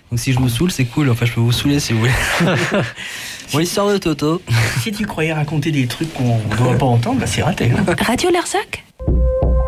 Donc si je vous saoule, c'est cool. Enfin, je peux vous saouler si vous voulez. Bon, l'histoire de Toto. Si tu croyais raconter des trucs qu'on ne doit pas entendre, bah c'est raté. Hein. Radio Larzac.